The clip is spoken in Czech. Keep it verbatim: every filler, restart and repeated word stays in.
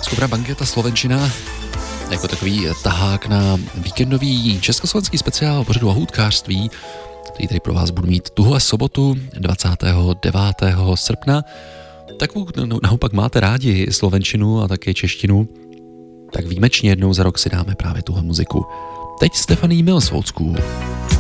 Skobra Banketa slovenčina jako takový tahák na víkendový československý speciál pořadu o houtkářství, který tady pro vás budu mít tuhle sobotu dvacátého devátého srpna. Tak no, naopak máte rádi slovenčinu a také češtinu, tak výjimečně jednou za rok si dáme právě tuhle muziku. Teď Stephanie Mills Old School.